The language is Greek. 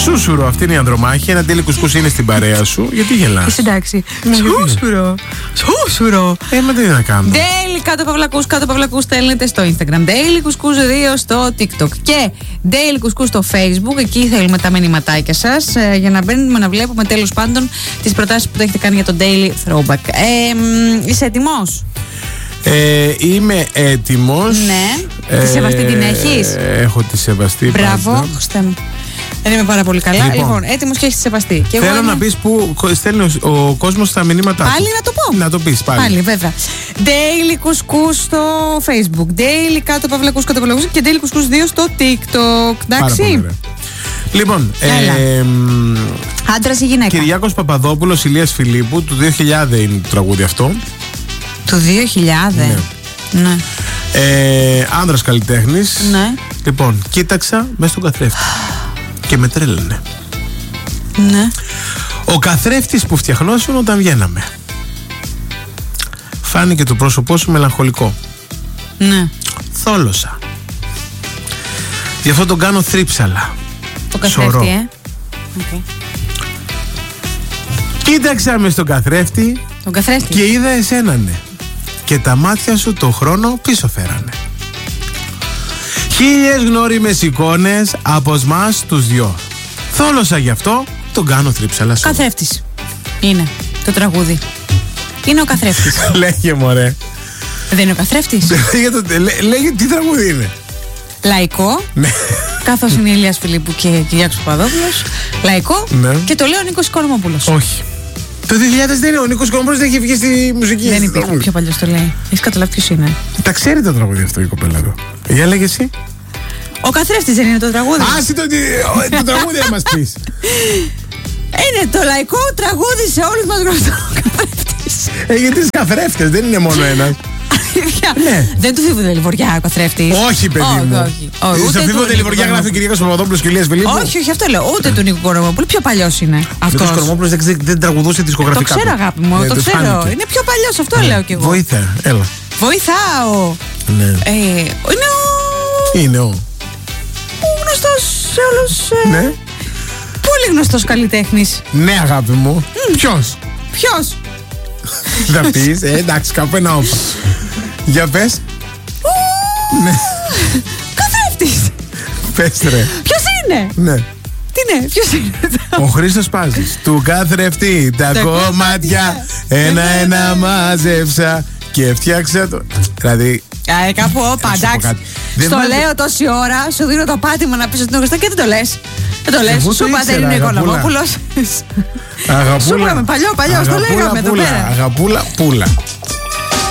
Σούσουρο, αυτή είναι η Ανδρομάχη. Ένα τέλει κουσκούς είναι στην παρέα σου. Γιατί γελάς? Είσαι εντάξει. Σούσουρο. Σούσουρο. Μα τι να κάνω. Daily κάτω παυλακούς στέλνετε στο Instagram. Daily Κουσκούς 2 στο TikTok. Και Daily Κουσκούς στο Facebook. Εκεί θέλουμε τα μηνυματάκια σας. Για να μπαίνουμε να βλέπουμε τέλος πάντων τις προτάσεις που το έχετε κάνει για το Daily Throwback. Είσαι έτοιμος? Είμαι έτοιμος. Ναι. Τη Σεβαστή την έχεις? Έχω τη Σεβαστή. Μπράβο, Χριστέ μου. Δεν είμαι πάρα πολύ καλά. Λοιπόν, έτοιμος και έχεις τη Σεβαστή. Και θέλω να πεις που στέλνει ο κόσμος τα μηνύματά. Πάλι να το πω. Να το πεις πάλι. Πάλι, βέβαια. Daily Κουσκούς στο Facebook. Daily κάτω παυλακούς και Daily Κουσκούς 2 στο TikTok. Εντάξει. Λοιπόν, άντρας ή γυναίκα? Κυριάκος Παπαδόπουλος, Ηλίας Φιλίππου. Του 2000 είναι το τραγούδι αυτό. Του 2000. Ναι. Άνδρας καλλιτέχνης. Ναι. Λοιπόν, κοίταξα μέσα στον καθρέφτη και με τρέλανε. Ναι. Ο καθρέφτης που φτιαχνόσουν όταν βγαίναμε. Φάνηκε το πρόσωπό σου μελαγχολικό. Ναι. Θόλωσα. Γι' αυτό τον κάνω θρύψαλα. Το καθρέφτη, Okay. Κοίταξα μες στον καθρέφτη. Τον καθρέφτη. Και είδα εσένα, ναι. Και τα μάτια σου το χρόνο πίσω φέρανε. 1000 γνώριμες εικόνες από εμάς τους δυο. Θόλωσα γι' αυτό, τον κάνω θρύψαλα σου. Καθρέφτης είναι το τραγούδι. Είναι ο καθρέφτης. Λέγε μωρέ. Δεν είναι ο καθρέφτης? Λέγε τι τραγούδι είναι. Λαϊκό. Ναι. Καθώς είναι Ηλίας Φιλίππου και Κυριάκος Παπαδόπουλος. Λαϊκό. Ναι. Και το λέει ο Νίκος Οικονομόπουλος. Όχι. Το 2000 δεν είναι. Ο Νίκος Οικονομόπουλος δεν έχει βγει στη μουσική. Δεν υπήρχε. Πιο παλιός το λέει. Έχεις καταλάβει ποιος είναι? Τα ξέρει το τραγούδι αυτό η κοπέλα εδώ. Για λέγε εσύ. Ο καθρέφτης δεν είναι το τραγούδι? Άσε το τραγούδι να μας πεις. Είναι το λαϊκό τραγούδι σε όλους μας γνωστό. Γιατί τις καθρέφτες δεν είναι μόνο ένας. Ναι. Δεν του Φίβου Δελιβοριά ο καθρέφτης? Όχι, παιδί μου. Στο Φίβου Δελιβοριά γράφει ο Κυριάκος Παπαδόπουλος και Ηλίας Φιλίππου. Όχι, αυτό λέω. Ούτε του Νίκου Οικονομόπουλου. Πιο παλιός είναι αυτός. Ο Οικονομόπουλος δεν τραγουδούσε δισκογραφικά. Το ξέρω, αγάπη μου. Το ξέρω. Είναι πιο παλιός, αυτό λέω κι εγώ. Βοήθα, έλα. Βοηθάω. Ναι. Είναι ο γνωστός σε όλους. Ναι. Πολύ γνωστός καλλιτέχνης. Ναι, αγάπη μου. Ποιος? Θα πεις, εντάξει, κάπου ένα όπα. Για πες. Ναι. Καθρέφτης. Πες ρε. Ποιος είναι? Ναι. Τι είναι, ποιος είναι? Ο Χρήστος Πάζης. Του καθρεφτή τα κομμάτια ένα-ένα μάζεψα και φτιάξα το. Δηλαδή. Κάπου όπα, εντάξει. Στο λέω τόση ώρα, σου δίνω το πάτημα να πεις ότι είναι γνωστό και δεν το λες. Δεν το λες. Σου είπα δεν είναι Οικονομόπουλος. Αγαπούλα. Σου είπαμε παλιό, το λέγαμε εδώ πέρα. Αγαπούλα, πούλα.